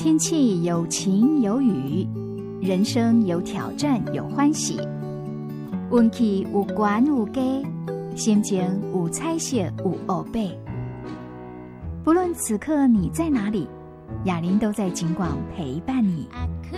天气有晴有雨，人生有挑战有欢喜，运气有悬有低，心情有彩色有乌白。不论此刻你在哪里，雅琳都在警广陪伴你。